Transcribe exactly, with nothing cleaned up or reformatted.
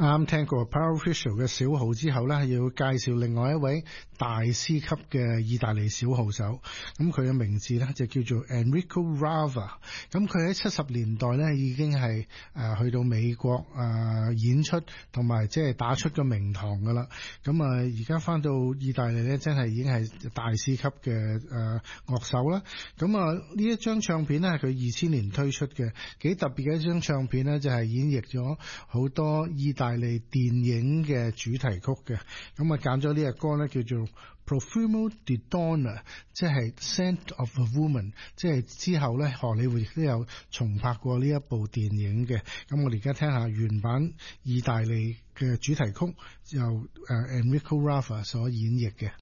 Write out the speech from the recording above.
啱聽過 Power Official 嘅小號之後咧，要介紹另外一位大師級嘅意大利小號手，咁佢嘅名字咧就叫做 Enrico Rava。咁佢喺七十年代咧已經係誒、呃、去到美國誒、呃、演出，同埋即係打出個名堂噶啦。咁啊而家翻到意大利咧，真係已經係大師級嘅誒樂手啦。咁啊呢一張唱片咧係佢二千年推出嘅，幾特別嘅一張唱片咧，就係、是、演繹咗好多意大利電影嘅主題曲嘅。咁啊揀咗呢隻歌咧叫做 Profumo di Donna， 即係 Scent of a Woman， 即係之後咧荷里活亦都有重拍過呢一部電影嘅。咁我哋而家聽下原版意大利嘅主題曲，由誒 Enrico Rava 所演繹嘅。